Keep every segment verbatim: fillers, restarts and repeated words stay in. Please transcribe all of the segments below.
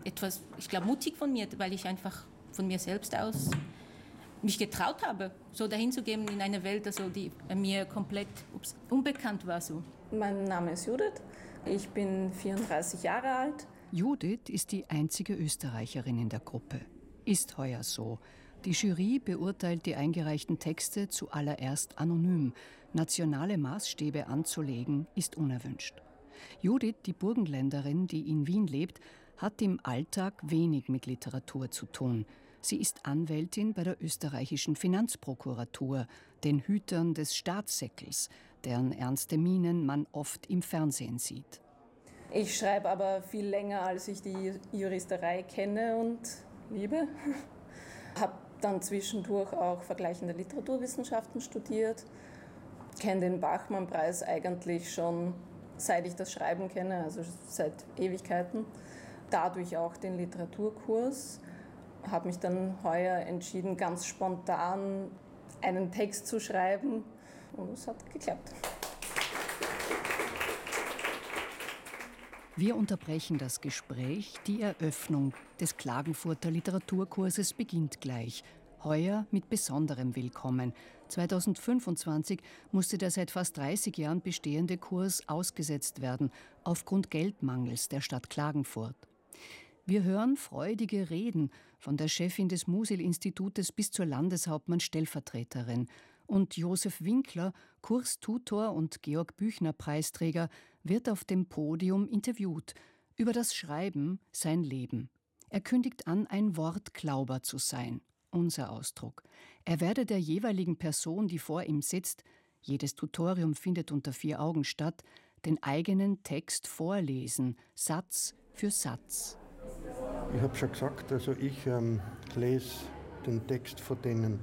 etwas, ich glaube, mutig von mir, weil ich einfach von mir selbst aus mich getraut habe, so dahin zu gehen in eine Welt, also die mir komplett ups, unbekannt war. So. Mein Name ist Judith, ich bin vierunddreißig Jahre alt. Judith ist die einzige Österreicherin in der Gruppe. Ist heuer so. Die Jury beurteilt die eingereichten Texte zuallererst anonym. Nationale Maßstäbe anzulegen, ist unerwünscht. Judith, die Burgenländerin, die in Wien lebt, hat im Alltag wenig mit Literatur zu tun. Sie ist Anwältin bei der österreichischen Finanzprokuratur, den Hütern des Staatssäckels, deren ernste Mienen man oft im Fernsehen sieht. Ich schreibe aber viel länger, als ich die Juristerei kenne und liebe. Habe dann zwischendurch auch vergleichende Literaturwissenschaften studiert. Kenne den Bachmann-Preis eigentlich schon, seit ich das Schreiben kenne, also seit Ewigkeiten. Dadurch auch den Literaturkurs. Habe mich dann heuer entschieden, ganz spontan einen Text zu schreiben. Und es hat geklappt. Wir unterbrechen das Gespräch. Die Eröffnung des Klagenfurter Literaturkurses beginnt gleich. Heuer mit besonderem Willkommen. zweitausendfünfundzwanzig musste der seit fast dreißig Jahren bestehende Kurs ausgesetzt werden, aufgrund Geldmangels der Stadt Klagenfurt. Wir hören freudige Reden von der Chefin des Musil-Institutes bis zur Landeshauptmann-Stellvertreterin. Und Josef Winkler, Kurstutor und Georg-Büchner-Preisträger, wird auf dem Podium interviewt über das Schreiben, sein Leben. Er kündigt an, ein Wortglauber zu sein, unser Ausdruck. Er werde der jeweiligen Person, die vor ihm sitzt, jedes Tutorium findet unter vier Augen statt, den eigenen Text vorlesen, Satz für Satz. Ich habe schon gesagt, also ich ähm, lese den Text von denen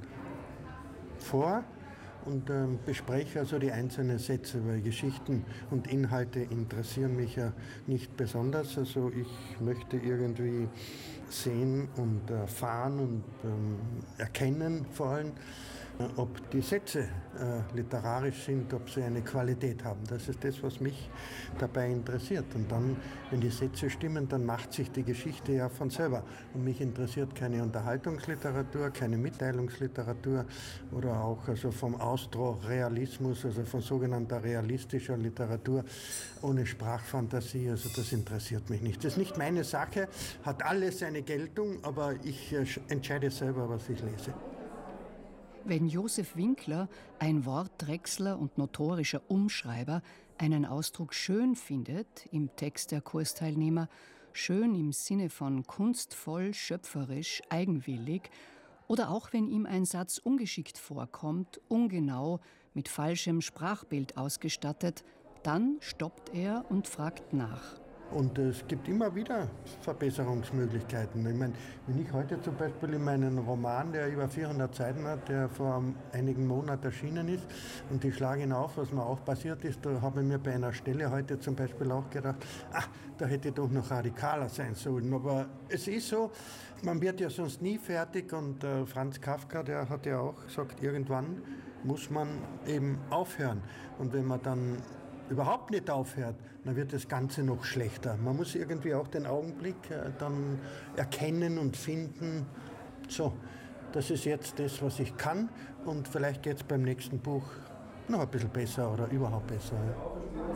vor und ähm, bespreche also die einzelnen Sätze, weil Geschichten und Inhalte interessieren mich ja nicht besonders. Also ich möchte irgendwie sehen und erfahren und ähm, erkennen vor allem, ob die Sätze äh, literarisch sind, ob sie eine Qualität haben. Das ist das, was mich dabei interessiert. Und dann, wenn die Sätze stimmen, dann macht sich die Geschichte ja von selber. Und mich interessiert keine Unterhaltungsliteratur, keine Mitteilungsliteratur oder auch also vom Austrorealismus, also von sogenannter realistischer Literatur ohne Sprachfantasie. Also das interessiert mich nicht. Das ist nicht meine Sache, hat alles seine Geltung, aber ich äh, entscheide selber, was ich lese. Wenn Josef Winkler, ein Wortdrechsler und notorischer Umschreiber, einen Ausdruck schön findet im Text der Kursteilnehmer, schön im Sinne von kunstvoll, schöpferisch, eigenwillig, oder auch wenn ihm ein Satz ungeschickt vorkommt, ungenau, mit falschem Sprachbild ausgestattet, dann stoppt er und fragt nach. Und es gibt immer wieder Verbesserungsmöglichkeiten. Ich meine, wenn ich heute zum Beispiel in meinen Roman, der über vierhundert Seiten hat, der vor einigen Monaten erschienen ist, und ich schlage ihn auf, was mir auch passiert ist, da habe ich mir bei einer Stelle heute zum Beispiel auch gedacht, ach, da hätte ich doch noch radikaler sein sollen. Aber es ist so, man wird ja sonst nie fertig und äh, Franz Kafka, der hat ja auch gesagt, irgendwann muss man eben aufhören. Und wenn man dann überhaupt nicht aufhört, dann wird das Ganze noch schlechter. Man muss irgendwie auch den Augenblick äh, dann erkennen und finden, so, das ist jetzt das, was ich kann und vielleicht geht es beim nächsten Buch noch ein bisschen besser oder überhaupt besser. Ja.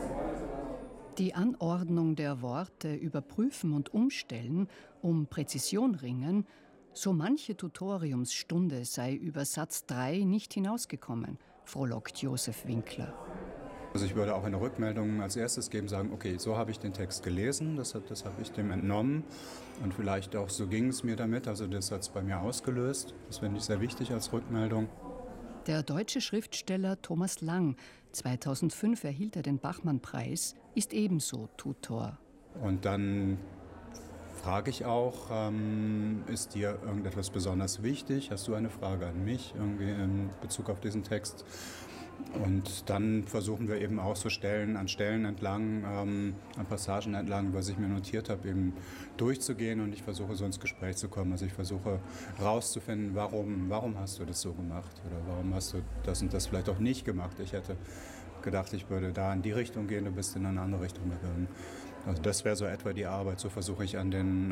Die Anordnung der Worte überprüfen und umstellen, um Präzision ringen, so manche Tutoriumsstunde sei über Satz drei nicht hinausgekommen, frohlockt Josef Winkler. Also ich würde auch eine Rückmeldung als erstes geben, sagen, okay, so habe ich den Text gelesen, das, das habe ich dem entnommen und vielleicht auch, so ging es mir damit, also das hat es bei mir ausgelöst. Das finde ich sehr wichtig als Rückmeldung. Der deutsche Schriftsteller Thomas Lang, zweitausendfünf erhielt er den Bachmann-Preis, ist ebenso Tutor. Und dann frage ich auch, ähm, ist dir irgendetwas besonders wichtig? Hast du eine Frage an mich irgendwie in Bezug auf diesen Text? Und dann versuchen wir eben auszustellen, an Stellen entlang, ähm, an Passagen entlang, was ich mir notiert habe, eben durchzugehen und ich versuche so ins Gespräch zu kommen. Also ich versuche herauszufinden, warum, warum hast du das so gemacht oder warum hast du das und das vielleicht auch nicht gemacht. Ich hätte gedacht, ich würde da in die Richtung gehen, du bist in eine andere Richtung gegangen. Also das wäre so etwa die Arbeit, so versuche ich an den